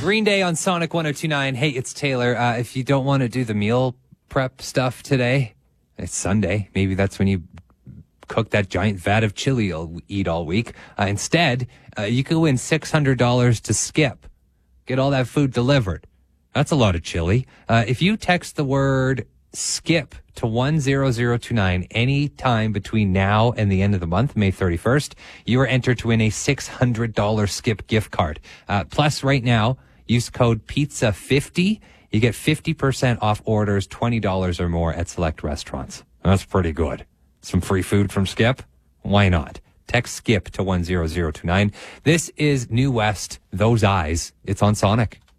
Green Day on Sonic 102.9. Hey, it's Taylor. If you don't want to do the meal prep stuff today, it's Sunday. Maybe that's when you cook that giant vat of chili you'll eat all week. Instead, you could win $600 to Skip. Get all that food delivered. That's a lot of chili. If you text the word SKIP to 10029 any time between now and the end of the month, May 31st, you are entered to win a $600 Skip gift card. Plus, right now, use code PIZZA50. You get 50% off orders, $20 or more at select restaurants. That's pretty good. Some free food from Skip? Why not? Text SKIP to 10029. This is New West, Those Eyes. It's on Sonic.